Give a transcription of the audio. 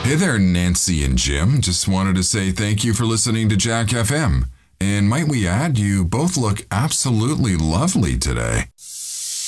Hey there, Nancy and Jim. Just wanted to say thank you for listening to Jack FM. And might we add, you both look absolutely lovely today.